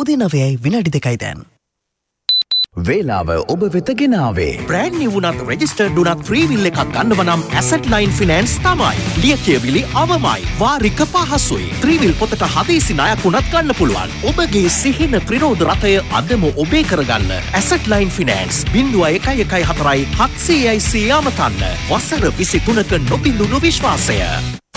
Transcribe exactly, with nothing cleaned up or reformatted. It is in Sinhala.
උදේ නවයයි විනාඩි දෙකයි දැන්. වේලාව ඔබ වෙත ගෙනාවේ. බ්‍රෑන්ඩ් නිව් වුණත් රෙජිස්ටර්ඩ් වුණත් ෆ්‍රී විල් එකක් ගන්නව නම් ඇසට් ලයින් ෆිනෑන්ස් තමයි. ලියකියවිලි අවමයි. වාරික පහසුයි. ත්‍රී විල් පොතට හදිසි ණයක් වුණත් ගන්න පුළුවන්. ඔබගේ සිහින ත්‍රිරෝධ රථය අදම ඔබේ කරගන්න. Asset line finance zero one one one four හත්සියයි සිය අමතන්න. වසර විසි තුනක නොබිඳුණු විශ්වාසය.